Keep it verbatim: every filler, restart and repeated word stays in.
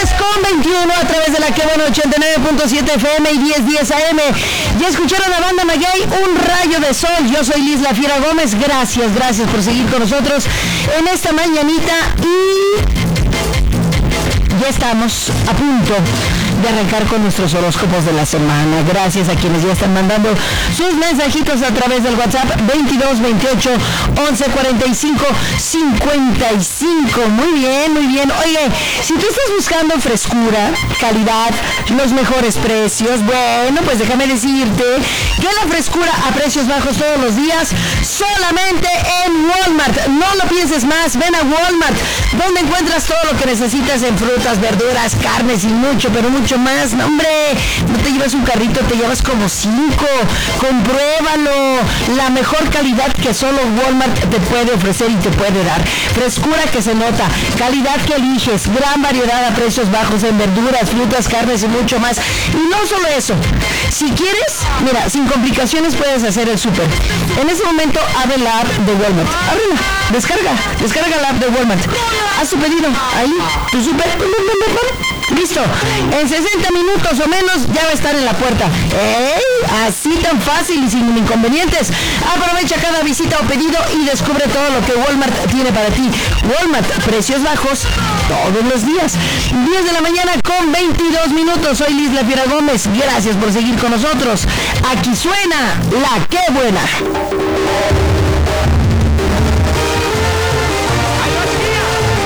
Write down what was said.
diez con veintiuno a través de la Que Buena ochenta y nueve punto siete F M y diez diez A M. Ya escucharon a Banda Maguey, Un Rayo de Sol. Yo soy Liz La Fiera Gómez. Gracias, gracias por seguir con nosotros en esta mañanita y ya estamos a punto de arrancar con nuestros horóscopos de la semana. Gracias a quienes ya están mandando sus mensajitos a través del WhatsApp veintidós veintiocho once cuarenta y cinco cincuenta y cinco. Muy bien, muy bien. Oye, si tú estás buscando frescura, calidad, los mejores precios, bueno, pues déjame decirte que la frescura a precios bajos todos los días solamente en Walmart. No lo pienses más, ven a Walmart, donde encuentras todo lo que necesitas en frutas, verduras, carnes y mucho, pero mucho más. No, hombre, no te llevas un carrito, te llevas como cinco. Compruébalo. La mejor calidad que solo Walmart te puede ofrecer y te puede dar. Frescura que se nota, calidad que eliges, gran variedad a precios bajos en verduras, frutas, carnes y mucho más. Y no solo eso, si quieres, mira, sin complicaciones puedes hacer el súper. En ese momento abre la app de Walmart. Ábrela, descarga, descarga la app de Walmart. Haz tu pedido, ahí, tu súper, listo. En sesenta minutos o menos ya va a estar en la puerta. ¡Ey! Así tan fácil y sin inconvenientes. Aprovecha cada visita o pedido y descubre todo lo que Walmart tiene para ti. Walmart, precios bajos todos los días. diez de la mañana con veintidós minutos. Soy Liz La Fiera Gómez. Gracias por seguir con nosotros. Aquí suena La Que Buena.